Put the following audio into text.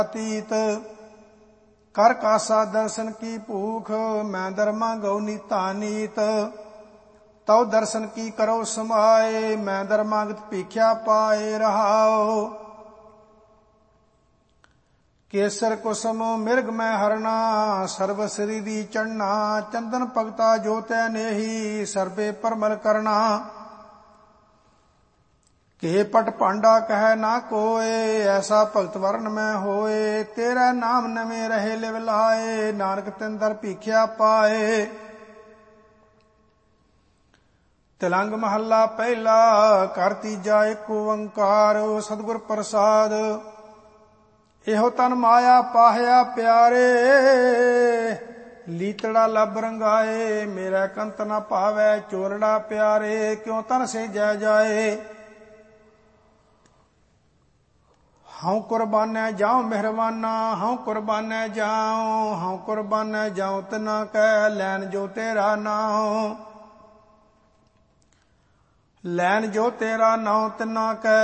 अतीत कर कासा दर्शन की भूख, मैं दरमा गौ नीता नीत। तव दर्शन की करो समाए, मैं दरमागत भीख्या पाए रहाओ। केसर कुसुम मिर्ग में हरना, सर्व श्रीदी चढ़ना। चंदन भगता जोतै नेही, सर्वे परमल करना। के पट पांडा कह ना कोय, ऐसा भगत वर्ण में होए। तेरा नाम नवे रहे लिव लाए, नानक तिंदर भीख्या पाए। तिलंग महला पहला, कर तीजा एक ओंकार। सतगुर प्रसाद एहो तन माया पाहया प्यारे, लीतड़ा लब रंगाए। मेरा कंत न पावै चोरड़ा प्यारे, क्यों तन से जय जाए। हाँ कुर्बानै जाऊं मेहरबाना, हाँ कुर्बानै जाऊं, हाँ कुर्बानै जाऊं तना कह, लैन जो तेरा नाम। लैन जो तेरा नाम तना कह,